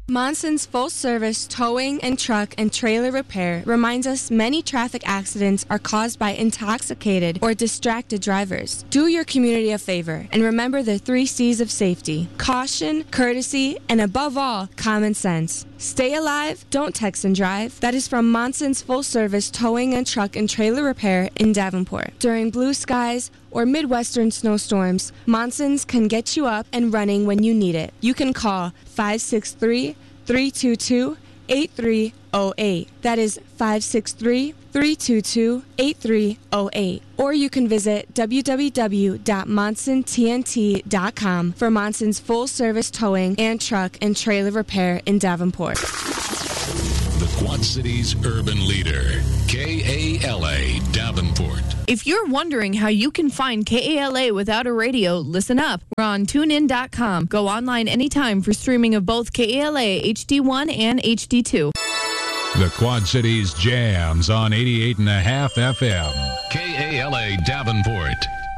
Monson's full-service towing and truck and trailer repair reminds us many traffic accidents are caused by intoxicated or distracted drivers. Do your community a favor and remember the 3 C's of safety: caution, courtesy, and above all, common sense. Stay alive, don't text and drive. That is from Monson's full-service towing and truck and trailer repair in Davenport. During blue skies or Midwestern snowstorms, Monson's can get you up and running when you need it. You can call 563-322-8308. That is 563-322-8308. Or you can visit www.monsontnt.com for Monson's full-service towing and truck and trailer repair in Davenport. The Quad Cities urban leader, KALA Davenport. If you're wondering how you can find KALA without a radio, listen up. We're on TuneIn.com. Go online anytime for streaming of both KALA HD1 and HD2. The Quad Cities jams on 88.5 FM. KALA Davenport.